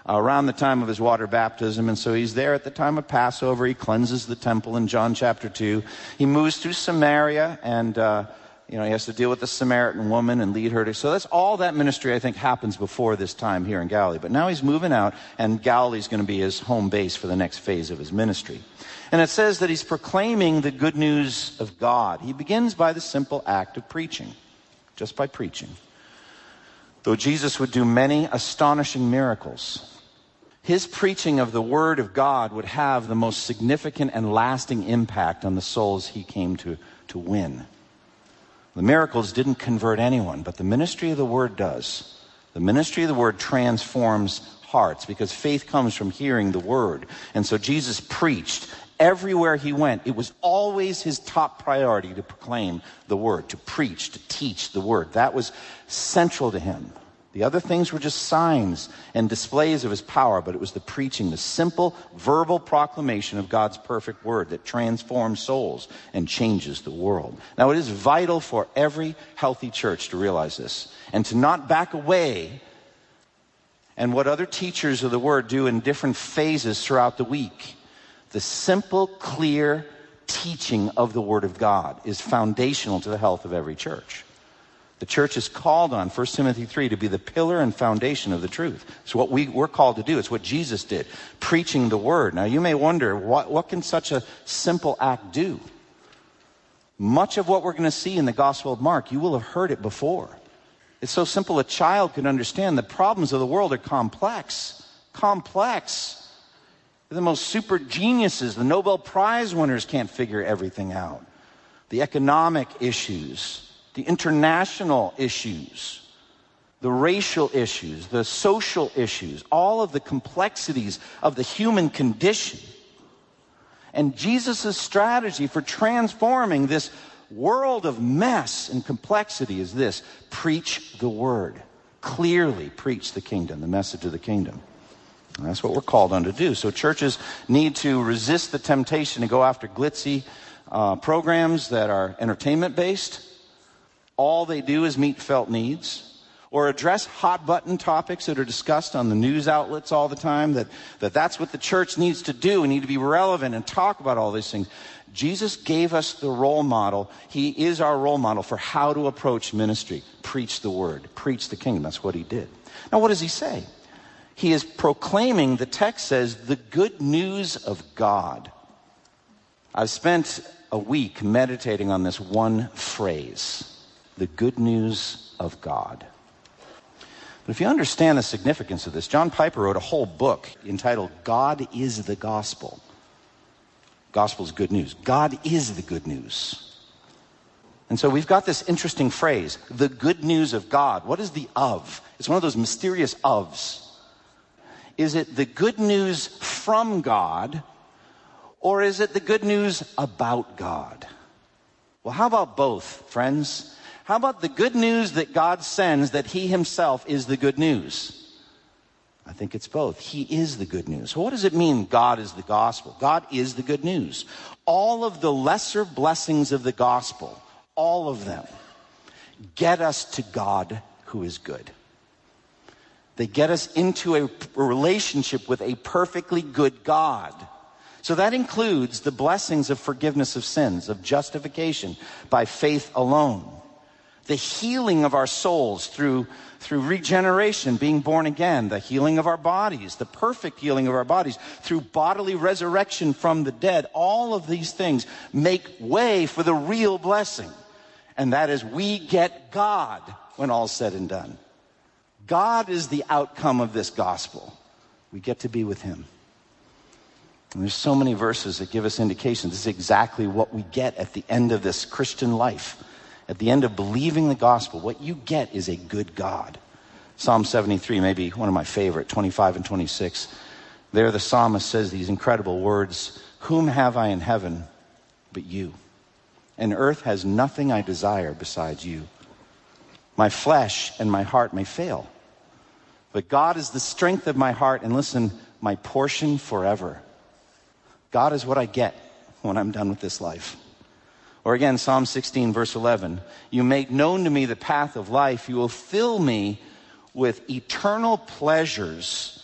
around the time of his water baptism. And so he's there at the time of Passover. He cleanses the temple in John chapter 2. He moves through Samaria, and he has to deal with the Samaritan woman and lead her to... So that's all that ministry, I think, happens before this time here in Galilee. But now he's moving out, and Galilee's going to be his home base for the next phase of his ministry. And it says that he's proclaiming the good news of God. He begins by the simple act of preaching, just by preaching. Though Jesus would do many astonishing miracles, his preaching of the Word of God would have the most significant and lasting impact on the souls he came to win. The miracles didn't convert anyone, but the ministry of the Word does. The ministry of the Word transforms hearts, because faith comes from hearing the Word. And so Jesus preached everywhere he went. It was always his top priority to proclaim the Word, to preach, to teach the Word. That was central to him. The other things were just signs and displays of his power, but it was the preaching, the simple verbal proclamation of God's perfect Word that transforms souls and changes the world. Now, it is vital for every healthy church to realize this and to not back away and what other teachers of the Word do in different phases throughout the week. The simple, clear teaching of the Word of God is foundational to the health of every church. The church is called on, 1 Timothy 3, to be the pillar and foundation of the truth. It's what we're called to do. It's what Jesus did, preaching the Word. Now, you may wonder, what can such a simple act do? Much of what we're going to see in the Gospel of Mark, you will have heard it before. It's so simple a child can understand. The problems of the world are complex. Complex. The most super geniuses, the Nobel Prize winners can't figure everything out. The economic issues, the international issues, the racial issues, the social issues, all of the complexities of the human condition. And Jesus' strategy for transforming this world of mess and complexity is this: preach the Word. Clearly preach the kingdom, the message of the kingdom. And that's what we're called on to do. So churches need to resist the temptation to go after glitzy programs that are entertainment-based. All they do is meet felt needs, or address hot-button topics that are discussed on the news outlets all the time, that's what the church needs to do. We need to be relevant and talk about all these things. Jesus gave us the role model. He is our role model for how to approach ministry. Preach the Word. Preach the kingdom. That's what he did. Now, what does he say? He is proclaiming, the text says, the good news of God. I've spent a week meditating on this one phrase: the good news of God. But if you understand the significance of this, John Piper wrote a whole book entitled God is the Gospel. Gospel is good news. God is the good news. And so we've got this interesting phrase, the good news of God. What is the of? It's one of those mysterious ofs. Is it the good news from God, or is it the good news about God? Well, how about both, friends? How about the good news that God sends, that he himself is the good news? I think it's both. He is the good news. So what does it mean, God is the gospel? God is the good news. All of the lesser blessings of the gospel, all of them, get us to God who is good. They get us into a relationship with a perfectly good God. So that includes the blessings of forgiveness of sins, of justification by faith alone. The healing of our souls through regeneration, being born again. The healing of our bodies, the perfect healing of our bodies through bodily resurrection from the dead. All of these things make way for the real blessing. And that is, we get God when all's said and done. God is the outcome of this gospel. We get to be with him. And there's so many verses that give us indications. This is exactly what we get at the end of this Christian life. At the end of believing the gospel, what you get is a good God. Psalm 73, maybe one of my favorite, 25 and 26. There the psalmist says these incredible words: "Whom have I in heaven but you? And earth has nothing I desire besides you. My flesh and my heart may fail, but God is the strength of my heart, and listen, my portion forever." God is what I get when I'm done with this life. Or again, Psalm 16, verse 11. "You make known to me the path of life. You will fill me with eternal pleasures